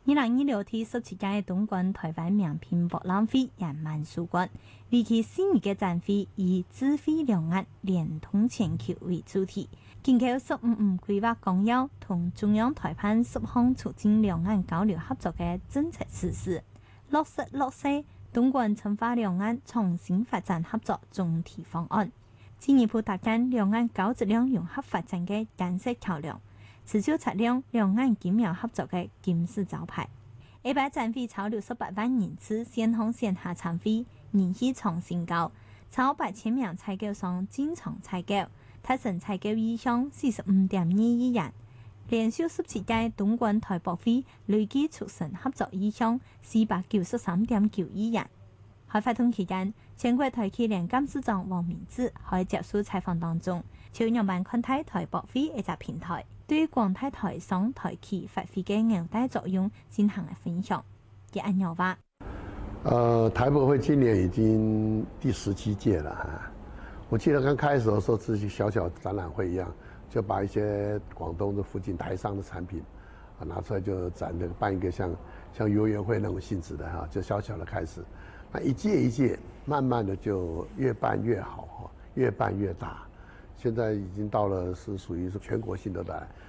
2016第17屆東莞台灣名片博覽會圓滿收官，為期4日嘅展會以智慧兩岸聯通全球為主題，緊扣15規劃綱要同中央台辦10項促進兩岸交流合作嘅政策實施，落實東莞深化兩岸創新發展合作總體方案，進一步搭建兩岸高質量融合發展嘅建設橋樑，持續擦亮兩岸緊密合作嘅金字招牌。下擺展會超68萬人次線上線下參會，人氣創新高，超8000名採購商進場採購，達成採購意向45.2億元，連續17屆東莞台博會累計促成合作意向493.9億元。開發通期間，全國台企聯監事長王明志喺接受採訪當中，就讓辦看待台博會一個平台，對廣大台商台企發揮嘅紐帶作用進行了分享。佢按樣話： 台博會今年已經第17屆了哈。我記得剛開始的時候是小小展覽會一樣，就把一些廣東的附近台商的產品拿出來就展，辦一個像遊園會那種性質的哈，就小小的開始。那一屆一屆，慢慢的就越辦越好，越辦越大。現在已經到了是屬於是全國性的